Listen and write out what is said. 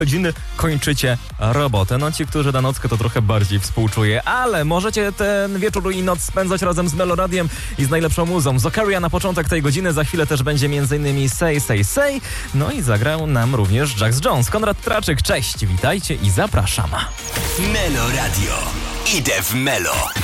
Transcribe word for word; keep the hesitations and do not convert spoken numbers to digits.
godziny kończycie robotę. No ci, którzy na nockę, to trochę bardziej współczuję, ale możecie ten wieczór i noc spędzać razem z Meloradiem i z najlepszą muzą. Zokaria na początek tej godziny, za chwilę też będzie m.in. Say, Say, Say, no i zagrał nam również Jax Jones. Konrad Traczyk, cześć, witajcie i zapraszam. Meloradio. Idę w Melo.